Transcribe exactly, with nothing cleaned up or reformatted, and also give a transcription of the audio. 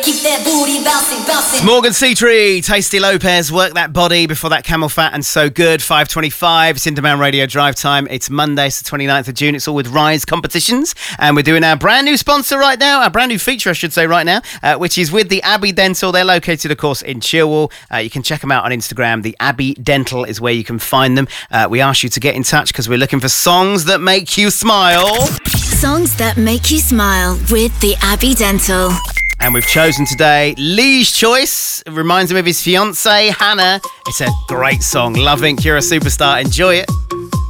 Keep that booty bouncing, bouncing. Morgan Citri, Tasty Lopez, Work That Body, before that Camel Fat and So Good, five twenty-five. It's Interman Radio Drive Time. It's Monday, it's the twenty-ninth of June. It's all with Rise Competitions. And we're doing our brand new sponsor right now, our brand new feature, I should say, right now, uh, which is with the Abbey Dental. They're located, of course, in Chilwell. Uh, you can check them out on Instagram. The Abbey Dental is where you can find them. Uh, we asked you to get in touch because we're looking for songs that make you smile. Songs that make you smile with the Abbey Dental. And we've chosen today Lee's Choice. It reminds him of his fiancée, Hannah. It's a great song. Loving You're a Superstar. Enjoy it.